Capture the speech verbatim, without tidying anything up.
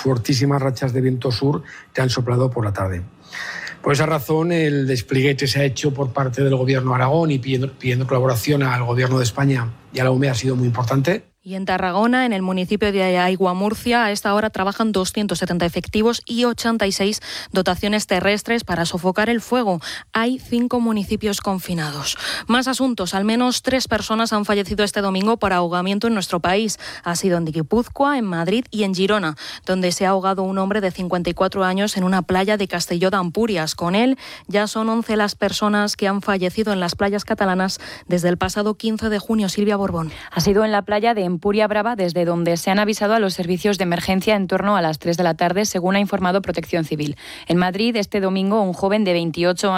fortísimas rachas de viento sur que han soplado por la tarde. Por esa razón, el despliegue que se ha hecho por parte del Gobierno de Aragón y pidiendo, pidiendo colaboración al Gobierno de España y a la U M E ha sido muy importante. Y en Tarragona, en el municipio de Aiguamurcia, a esta hora trabajan doscientos setenta efectivos y ochenta y seis dotaciones terrestres para sofocar el fuego. Hay cinco municipios confinados. Más asuntos. Al menos tres personas han fallecido este domingo por ahogamiento en nuestro país. Ha sido en Guipúzcoa, en Madrid y en Girona, donde se ha ahogado un hombre de cincuenta y cuatro años en una playa de Castelló de Ampurias. Con él ya son once las personas que han fallecido en las playas catalanas desde el pasado quince de junio. Silvia Borbón. Ha sido en la playa de Empuria Brava, desde donde se han avisado a los servicios de emergencia en torno a las tres de la tarde, según ha informado Protección Civil. En Madrid, este domingo, un joven de veintiocho años